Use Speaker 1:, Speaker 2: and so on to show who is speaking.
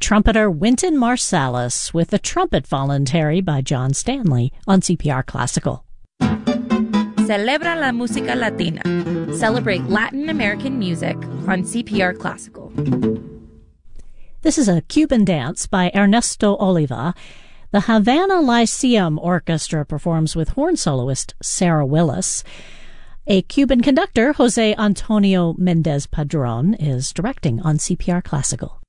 Speaker 1: trumpeter Wynton Marsalis with the Trumpet Voluntary by John Stanley on CPR Classical.
Speaker 2: Celebra la música latina. Celebrate Latin American music on CPR Classical.
Speaker 1: This is a Cuban dance by Ernesto Oliva. The Havana Lyceum Orchestra performs with horn soloist Sarah Willis. A Cuban conductor, Jose Antonio Mendez Padron, is directing on CPR Classical.